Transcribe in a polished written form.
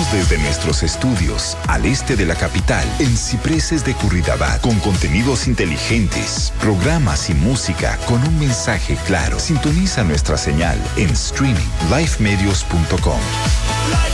transmitimos desde nuestros estudios al este de la capital, en Cipreses de Curridabat, con contenidos inteligentes, programas y música con un mensaje claro. Sintoniza nuestra señal en streaming, lifemedios.com.